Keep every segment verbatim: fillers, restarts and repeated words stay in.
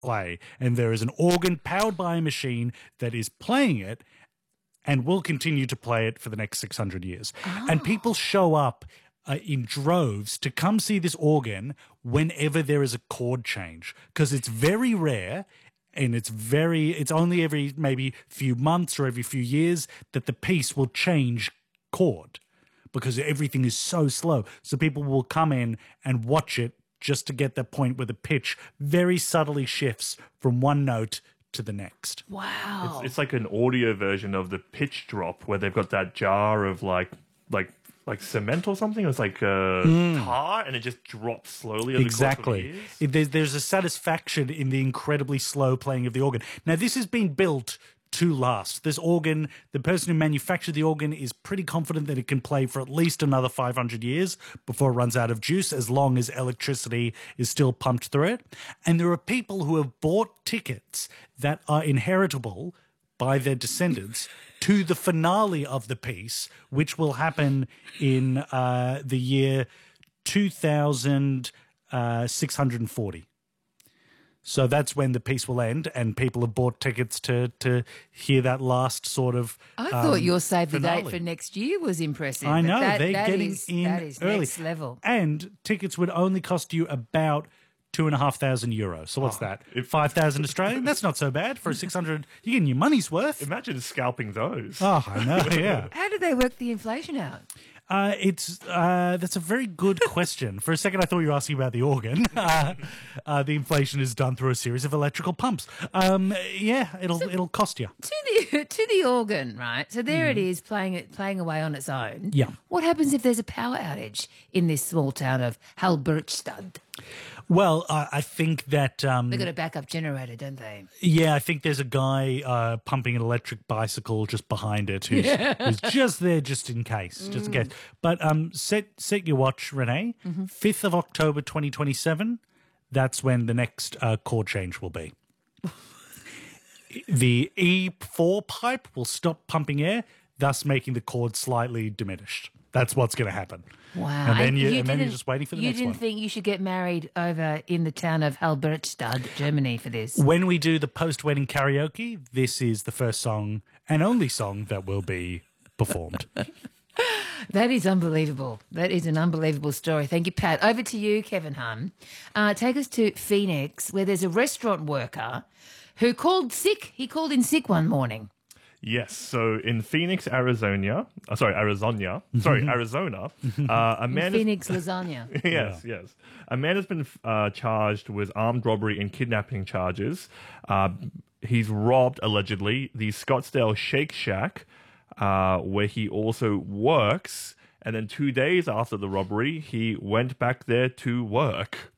play. And there is an organ powered by a machine that is playing it and will continue to play it for the next six hundred years. Oh. And people show up uh, in droves to come see this organ whenever there is a chord change, because it's very rare. And it's very, it's only every maybe few months or every few years that the piece will change chord, because everything is so slow. So people will come in and watch it just to get that point where the pitch very subtly shifts from one note to the next. Wow. It's, it's like an audio version of the pitch drop where they've got that jar of like, like, like cement or something. It's like uh, tar, and it just drops slowly. Over Exactly. The course of the years. There's, there's a satisfaction in the incredibly slow playing of the organ. Now, this has been built to last. This organ, the person who manufactured the organ is pretty confident that it can play for at least another five hundred years before it runs out of juice, as long as electricity is still pumped through it. And there are people who have bought tickets that are inheritable by their descendants to the finale of the piece, which will happen in uh, the year two thousand six hundred forty. So that's when the piece will end, and people have bought tickets to to hear that last sort of I um, thought your save the finale. date for next year was impressive. I but know, that, they're that getting is, in that is early. next level. And tickets would only cost you about two and a half thousand euros. So what's that? if- Five thousand Australian? That's not so bad for a six hundred. You're getting your money's worth. Imagine scalping those. Oh, I know. Yeah. How do they work the inflation out? Uh, it's uh, that's a very good question. For a second, I thought you were asking about the organ. Uh, uh, the inflation is done through a series of electrical pumps. Um, yeah, it'll it'll cost you. To the to the organ, right? So there it is, playing it playing away on its own. Yeah. What happens if there's a power outage in this small town of Halberstadt? Well, uh, I think that um, They've got a backup generator, don't they? yeah, I think there's a guy uh, pumping an electric bicycle just behind it who's, who's just there just in case, just in case. But um, set set your watch, Renee. Fifth of October, twenty twenty seven. That's when the next uh, chord change will be. The E four pipe will stop pumping air, thus making the chord slightly diminished. That's what's going to happen. Wow. And then, you, and then you're didn't- just waiting for the you next didn't one. think you should get married over in the town of Halberstadt, Germany, for this? When we do the post-wedding karaoke, this is the first song and only song that will be performed. That is unbelievable. That is an unbelievable story. Thank you, Pat. Over to you, Kevin Hum. Uh, take us to Phoenix, where there's a restaurant worker who called sick. He called in sick one morning. Yes, so in Phoenix, Arizona, uh, sorry, Arizona, sorry, Arizona, uh, a man Phoenix lasagna. Is, yes, yes, a man has been uh, charged with armed robbery and kidnapping charges. Uh, he's robbed allegedly the Scottsdale Shake Shack, uh, where he also works, and then two days after the robbery, he went back there to work.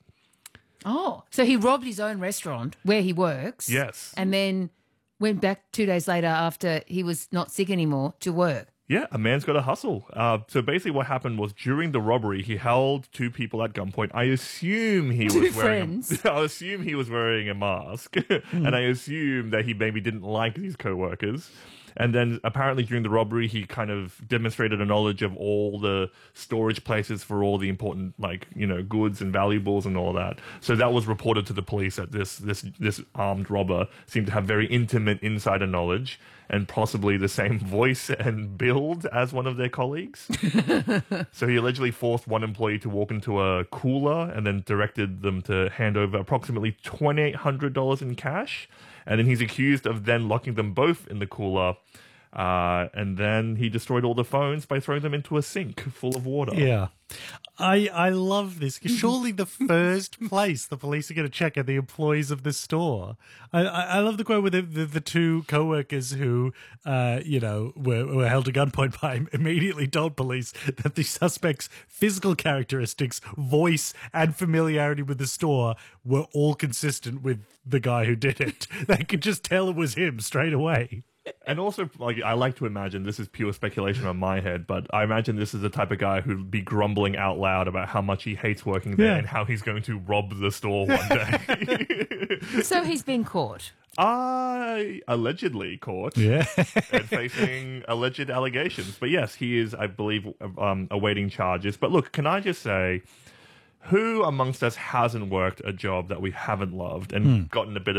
Oh, so he robbed his own restaurant where he works. Yes. And then went back two days later after he was not sick anymore to work. Yeah, a man's got to hustle. Uh, so basically what happened was during the robbery, he held two people at gunpoint. I assume he Two was wearing friends. A, I assume he was wearing a mask. And I assume that he maybe didn't like these co-workers. And then apparently during the robbery, he kind of demonstrated a knowledge of all the storage places for all the important, like, you know, goods and valuables and all that. So that was reported to the police that this, this, this armed robber seemed to have very intimate insider knowledge and possibly the same voice and build as one of their colleagues. So he allegedly forced one employee to walk into a cooler and then directed them to hand over approximately twenty-eight hundred dollars in cash. And then he's accused of then locking them both in the cooler. Uh, and then he destroyed all the phones by throwing them into a sink full of water. Yeah. I I love this. Surely the first place the police are going to check are the employees of the store. I, I, I love the quote with the, the, the two co-workers who, uh, you know, were, were held at gunpoint by immediately told police that the suspect's physical characteristics, voice, and familiarity with the store were all consistent with the guy who did it. They could just tell it was him straight away. And also, like, I like to imagine, this is pure speculation on my head, but I imagine this is the type of guy who'd be grumbling out loud about how much he hates working there Yeah. and how he's going to rob the store one day. So he's been caught. I allegedly caught Yeah. and facing alleged allegations. But yes, he is, I believe, um, awaiting charges. But look, can I just say, who amongst us hasn't worked a job that we haven't loved and gotten a bit